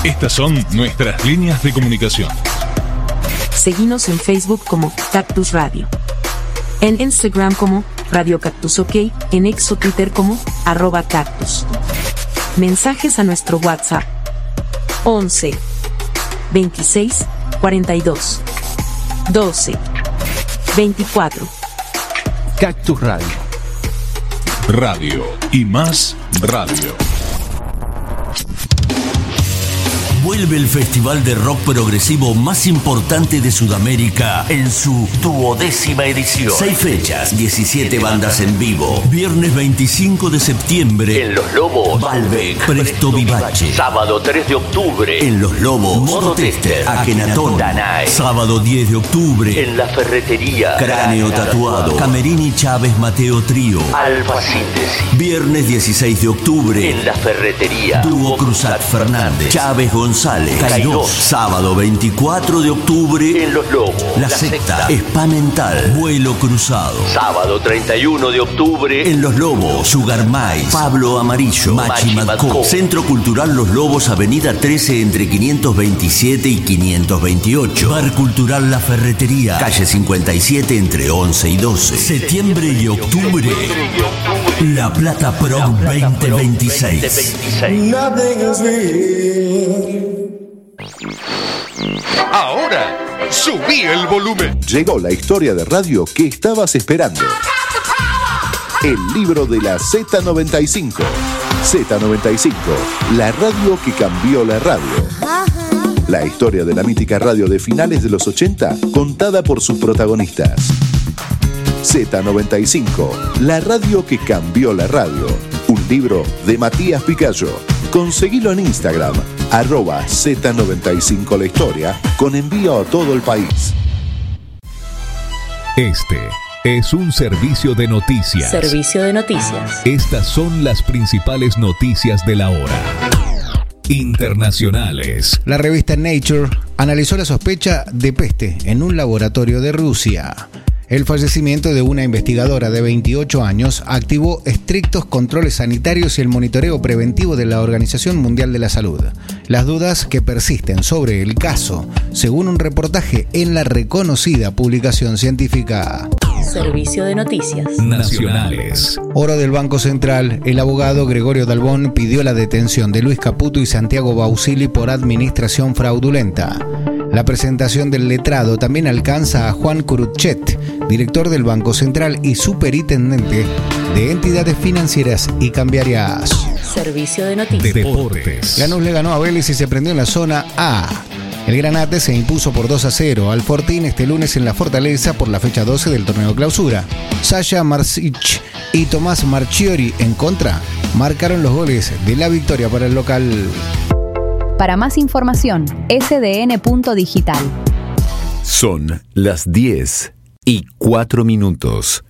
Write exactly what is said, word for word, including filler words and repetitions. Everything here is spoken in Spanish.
Estas son nuestras líneas de comunicación. Seguinos en Facebook como Cactus Radio. En Instagram como Radio Cactus OK. En X o Twitter como arroba Cactus. Mensajes a nuestro WhatsApp. once, veintiséis, cuarenta y dos, doce, veinticuatro. Cactus Radio. Radio y más radio. Vuelve el festival de rock progresivo más importante de Sudamérica en su duodécima edición. Seis fechas, diecisiete bandas en vivo. Viernes veinticinco de septiembre en Los Lobos, Balbec, Presto Vivace. Sábado tres de octubre en Los Lobos, Modo Tester, Akenatón, Danae. Sábado diez de octubre en La Ferretería, Cráneo Tatuado, Camerini Chávez Mateo Trío, Alfa Síntesis. Viernes dieciséis de octubre en La Ferretería, Dúo Cruzat Fernández, Chávez González, Kairos. Sábado veinticuatro de octubre en Los Lobos, La Secta, Spa Mental, Vuelo Cruzado. Sábado treinta y uno de octubre en Los Lobos, Sugar Mais, Pablo Amarillo, Machi Madco. Centro Cultural Los Lobos, Avenida trece entre quinientos veintisiete y quinientos veintiocho. Bar Cultural La Ferretería, calle cincuenta y siete entre once y doce. Septiembre y octubre, La Plata Pro veinte veintiséis. Ahora, subí el volumen. Llegó la historia de radio que estabas esperando. El libro de la Z noventa y cinco. Z noventa y cinco, la radio que cambió la radio. La historia de la mítica radio de finales de los ochenta, contada por sus protagonistas. Z noventa y cinco, la radio que cambió la radio. Un libro de Matías Picayo. Conseguilo en Instagram, arroba Z noventa y cinco la historia, con envío a todo el país. Este es un servicio de noticias. Servicio de noticias. Estas son las principales noticias de la hora. Internacionales. La revista Nature analizó la sospecha de peste en un laboratorio de Rusia. El fallecimiento de una investigadora de veintiocho años activó estrictos controles sanitarios y el monitoreo preventivo de la Organización Mundial de la Salud. Las dudas que persisten sobre el caso, según un reportaje en la reconocida publicación científica. Servicio de noticias nacionales. Oro del Banco Central. El abogado Gregorio Dalbón pidió la detención de Luis Caputo y Santiago Bausili por administración fraudulenta. La presentación del letrado también alcanza a Juan Curuchet, director del Banco Central y superintendente de entidades financieras y cambiarias. Servicio de noticias. Deportes. Lanús le ganó a Vélez y se prendió en la zona A. El Granate se impuso por dos a cero al Fortín este lunes en la Fortaleza por la fecha doce del torneo clausura. Sasha Marsic y Tomás Marchiori en contra marcaron los goles de la victoria para el local. Para más información, ese de ene punto digital. Son las diez y cuatro minutos.